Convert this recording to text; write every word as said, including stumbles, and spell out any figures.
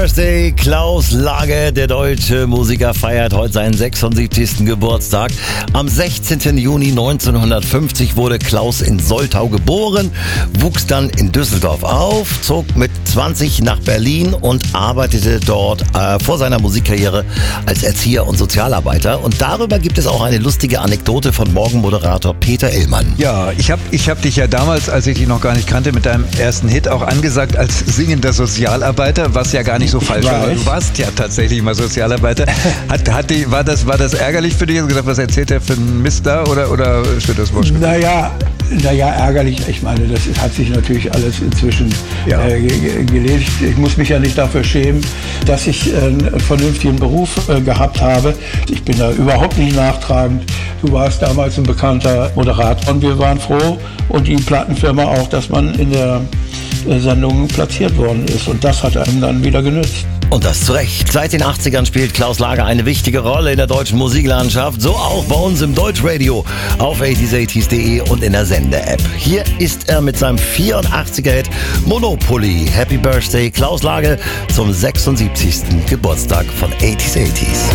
Birthday, Klaus Lage, der deutsche Musiker, feiert heute seinen sechsundsiebzigsten Geburtstag. Am sechzehnten Juni neunzehnhundertfünfzig wurde Klaus in Soltau geboren, wuchs dann in Düsseldorf auf, zog mit zwanzig nach Berlin und arbeitete dort äh, vor seiner Musikkarriere als Erzieher und Sozialarbeiter. Und darüber gibt es auch eine lustige Anekdote von Morgenmoderator Peter Illmann. Ja, ich habe ich hab dich ja damals, als ich dich noch gar nicht kannte, mit deinem ersten Hit auch angesagt als singender Sozialarbeiter, was ja gar nicht so falsch war. Du warst ja tatsächlich mal Sozialarbeiter. Hat, hat die, war, das, war das ärgerlich für dich? Hast du gedacht, was erzählt der für einen Mist da? Oder, oder steht das wurscht? Naja, naja, ärgerlich. Ich meine, das hat sich natürlich alles inzwischen ja. äh, gelegt. Ich muss mich ja nicht dafür schämen, dass ich äh, einen vernünftigen Beruf äh, gehabt habe. Ich bin da überhaupt nicht nachtragend. Du warst damals ein bekannter Moderator und wir waren froh und die Plattenfirma auch, dass man in der Sendung platziert worden ist. Und das hat einem dann wieder genützt. Und das zu Recht. Seit den achtzigern spielt Klaus Lage eine wichtige Rolle in der deutschen Musiklandschaft. So auch bei uns im Deutschradio auf achtziger achtzig punkt de und in der Sende-App. Hier ist er mit seinem vierundachtziger-Hit Monopoly. Happy Birthday, Klaus Lage, zum sechsundsiebzigsten Geburtstag von achtziger achtzig.